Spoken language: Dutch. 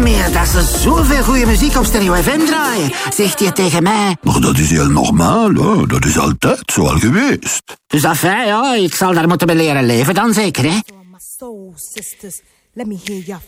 meer dat ze zoveel goede muziek op Stereo FM draaien, zegt hij tegen mij. Maar dat is heel normaal, hè? Dat is altijd zo al geweest. Dus afijn, ja, ik zal daar moeten bij leren leven dan zeker, hè? Soul sisters, let me hear your